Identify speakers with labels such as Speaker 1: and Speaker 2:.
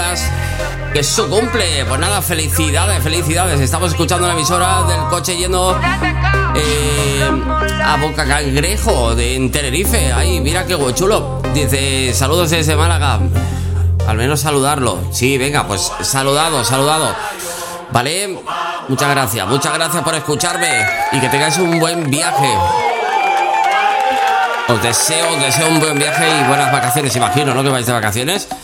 Speaker 1: Nicolás, que es su cumple. Pues nada, felicidades, felicidades. Estamos escuchando la emisora del coche yendo a Boca Cangrejo en Tenerife. Ay, mira qué chulo. Dice, saludos desde Málaga. Al menos saludarlo. Sí, venga, pues saludado. Vale, muchas gracias por escucharme y que tengáis un buen viaje. Os deseo un buen viaje y buenas vacaciones, imagino, ¿no? Que vais de vacaciones.